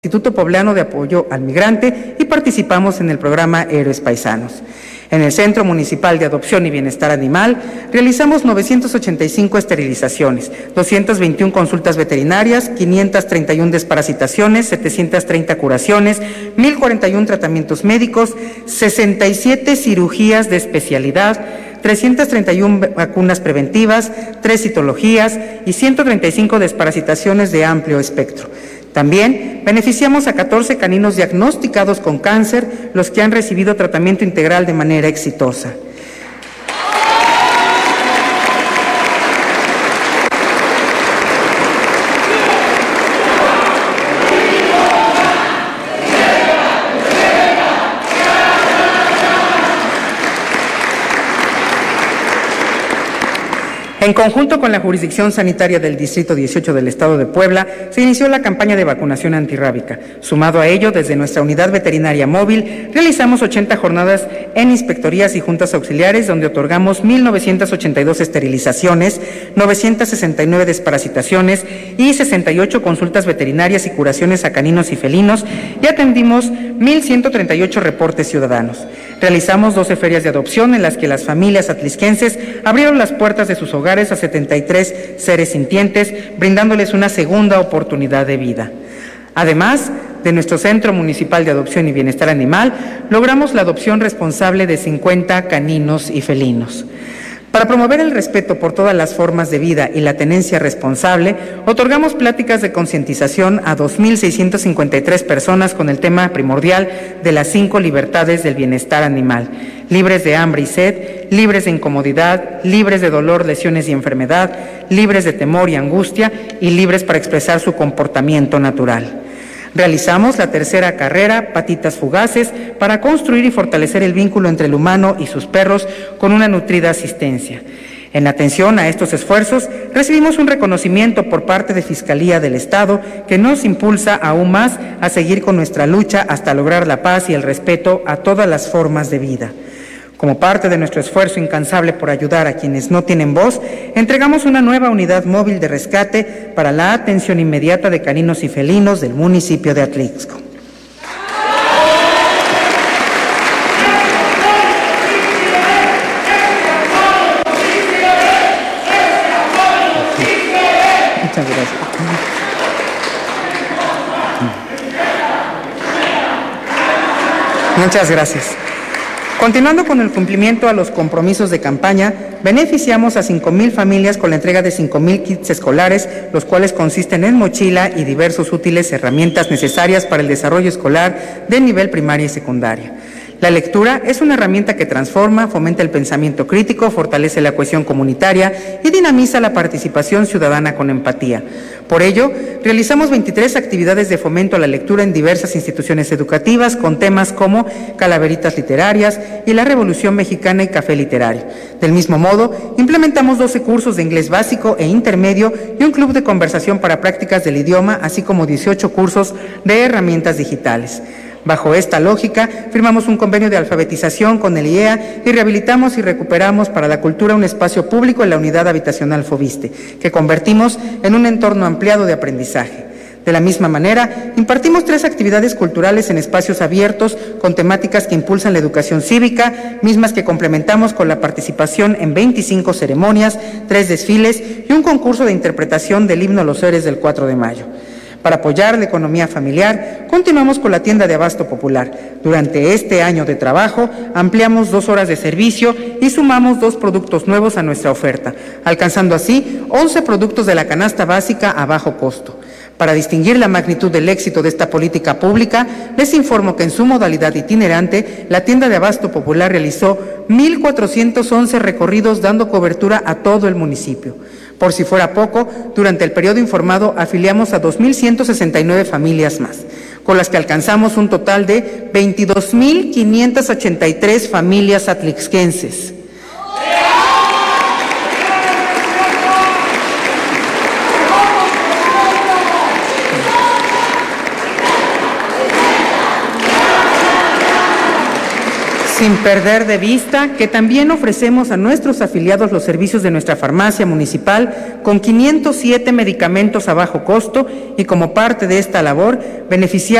Instituto Poblano de Apoyo al Migrante y participamos en el programa Héroes Paisanos. En el Centro Municipal de Adopción y Bienestar Animal realizamos 985 esterilizaciones, 221 consultas veterinarias, 531 desparasitaciones, 730 curaciones, 1,041 tratamientos médicos, 67 cirugías de especialidad, 331 vacunas preventivas, 3 citologías y 135 desparasitaciones de amplio espectro. También beneficiamos a 14 caninos diagnosticados con cáncer, los que han recibido tratamiento integral de manera exitosa. En conjunto con la Jurisdicción Sanitaria del Distrito 18 del Estado de Puebla, se inició la campaña de vacunación antirrábica. Sumado a ello, desde nuestra unidad veterinaria móvil, realizamos 80 jornadas en inspectorías y juntas auxiliares, donde otorgamos 1,982 esterilizaciones, 969 desparasitaciones y 68 consultas veterinarias y curaciones a caninos y felinos, y atendimos 1,138 reportes ciudadanos. Realizamos 12 ferias de adopción en las que las familias atlisquenses abrieron las puertas de sus hogares a 73 seres sintientes, brindándoles una segunda oportunidad de vida. Además de nuestro Centro Municipal de Adopción y Bienestar Animal, logramos la adopción responsable de 50 caninos y felinos. Para promover el respeto por todas las formas de vida y la tenencia responsable, otorgamos pláticas de concientización a 2,653 personas con el tema primordial de las 5 libertades del bienestar animal: libres de hambre y sed, libres de incomodidad, libres de dolor, lesiones y enfermedad, libres de temor y angustia y libres para expresar su comportamiento natural. Realizamos la tercera carrera, Patitas Fugaces, para construir y fortalecer el vínculo entre el humano y sus perros con una nutrida asistencia. En atención a estos esfuerzos, recibimos un reconocimiento por parte de Fiscalía del Estado que nos impulsa aún más a seguir con nuestra lucha hasta lograr la paz y el respeto a todas las formas de vida. Como parte de nuestro esfuerzo incansable por ayudar a quienes no tienen voz, entregamos una nueva unidad móvil de rescate para la atención inmediata de caninos y felinos del municipio de Atlixco. Muchas gracias. Muchas gracias. Continuando con el cumplimiento a los compromisos de campaña, beneficiamos a 5,000 familias con la entrega de 5,000 kits escolares, los cuales consisten en mochila y diversos útiles, herramientas necesarias para el desarrollo escolar de nivel primaria y secundaria. La lectura es una herramienta que transforma, fomenta el pensamiento crítico, fortalece la cohesión comunitaria y dinamiza la participación ciudadana con empatía. Por ello, realizamos 23 actividades de fomento a la lectura en diversas instituciones educativas con temas como calaveritas literarias y la Revolución Mexicana y café literario. Del mismo modo, implementamos 12 cursos de inglés básico e intermedio y un club de conversación para prácticas del idioma, así como 18 cursos de herramientas digitales. Bajo esta lógica, firmamos un convenio de alfabetización con el IEA y rehabilitamos y recuperamos para la cultura un espacio público en la unidad habitacional Foviste, que convertimos en un entorno ampliado de aprendizaje. De la misma manera, impartimos 3 actividades culturales en espacios abiertos con temáticas que impulsan la educación cívica, mismas que complementamos con la participación en 25 ceremonias, 3 desfiles y un concurso de interpretación del himno a los héroes del 4 de mayo. Para apoyar la economía familiar, continuamos con la tienda de abasto popular. Durante este año de trabajo, ampliamos 2 horas de servicio y sumamos 2 productos nuevos a nuestra oferta, alcanzando así 11 productos de la canasta básica a bajo costo. Para distinguir la magnitud del éxito de esta política pública, les informo que en su modalidad itinerante, la tienda de abasto popular realizó 1,411 recorridos dando cobertura a todo el municipio. Por si fuera poco, durante el periodo informado afiliamos a 2,169 familias más, con las que alcanzamos un total de 22,583 familias atlixquenses. Sin perder de vista que también ofrecemos a nuestros afiliados los servicios de nuestra farmacia municipal con 507 medicamentos a bajo costo y como parte de esta labor beneficiamos